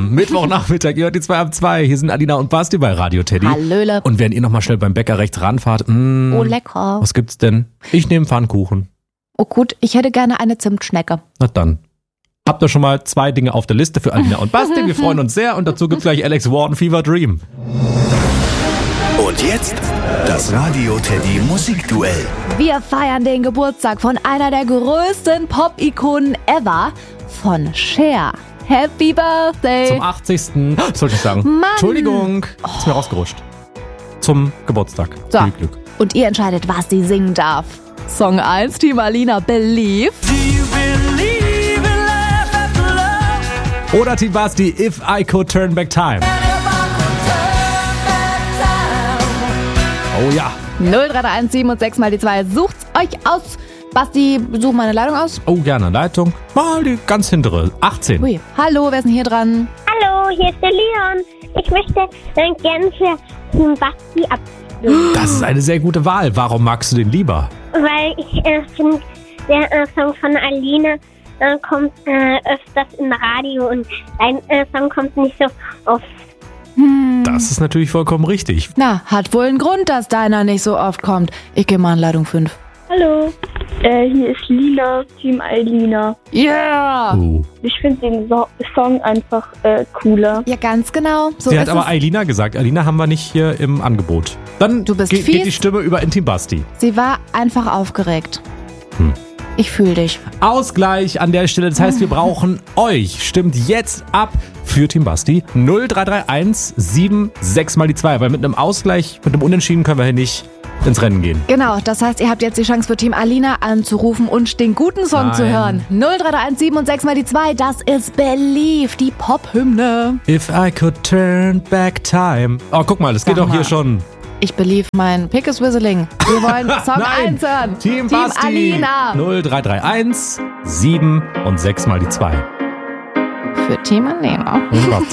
Mittwochnachmittag, ihr hört die 2 ab 2. Hier sind Alina und Basti bei Radio Teddy. Hallöle. Und während ihr nochmal schnell beim Bäcker rechts ranfahrt, Oh, lecker. was gibt's denn? Ich nehme Pfannkuchen. Oh gut, ich hätte gerne eine Zimtschnecke. Na dann. Habt ihr schon mal 2 Dinge auf der Liste für Alina und Basti? Wir freuen uns sehr und dazu gibt's gleich Alex Warden, Fever Dream. Und jetzt das Radio Teddy Musikduell. Wir feiern den Geburtstag von einer der größten Pop-Ikonen ever, von Cher. Happy Birthday! Zum 80. Sollte ich sagen. Mann. Entschuldigung, ist mir rausgerutscht. Zum Geburtstag. So. Viel Glück. Und ihr entscheidet, was sie singen darf. Song 1, Team Alina, Believe. Oder Team Basti, If I Could Turn Back Time. Oh ja. 0331 7 und 6 mal die 2. Sucht's euch aus. Basti, such meine Leitung aus. Oh, gerne. Leitung. Mal die ganz hintere. 18. Ui. Hallo, wer ist denn hier dran? Hallo, hier ist der Leon. Ich möchte gerne für Team Basti abstimmen, Das ist eine sehr gute Wahl. Warum magst du den lieber? weil ich finde, der Song von Alina kommt öfters im Radio und dein Song kommt nicht so oft. Das ist natürlich vollkommen richtig. Na, hat wohl einen Grund, dass deiner nicht so oft kommt. Ich gehe mal in Leitung 5. Hallo, hier ist Lina, Team Alina. Yeah! Ich finde den Song einfach cooler. Ja, ganz genau. So Sie ist hat aber es. Eilina gesagt. Eilina haben wir nicht hier im Angebot. Dann Du bist geht fies. die Stimme über in Team Basti. Sie war einfach aufgeregt. Ich fühle dich. Ausgleich an der Stelle. Das heißt, wir brauchen euch. Stimmt jetzt ab für Team Basti. 0331 7 6 mal die 2. Weil mit einem Ausgleich, mit einem Unentschieden können wir hier nicht ins Rennen gehen. Genau, das heißt, ihr habt jetzt die Chance für Team Alina anzurufen und den guten Song Nein. zu hören. 0331 7 und 6 mal die 2, das ist Believe, die Pop-Hymne. If I could turn back time. Oh, guck mal, das geht Sag doch hier mal. schon. Ich believe, mein Pick is whistling. Wir wollen Song Nein. 1 hören. Team Basti. Alina. 0331 7 und 6 mal die 2. Für Team Alina. Und Basti.